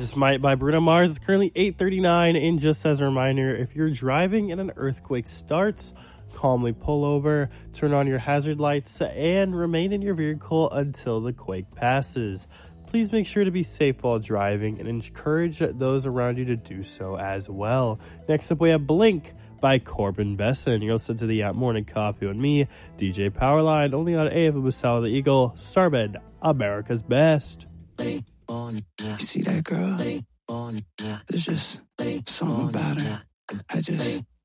Gorgeous Might by Bruno Mars is currently 8:39. And just as a reminder, if you're driving and an earthquake starts, calmly pull over, turn on your hazard lights, and remain in your vehicle until the quake passes. Please make sure to be safe while driving and encourage those around you to do so as well. Next up, we have Blink by Corbin Besson. You'll listen to the Morning Coffee with me, DJ Powerline, only on AFM Busal the Eagle, Starbed, America's Best. You see that girl? There's just something about her. I just